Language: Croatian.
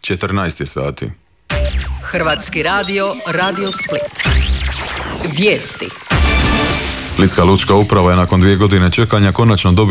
14 sati. Hrvatski radio, Radio Split. Vijesti. Splitska lučka uprava je nakon 2 godine čekanja konačno dobila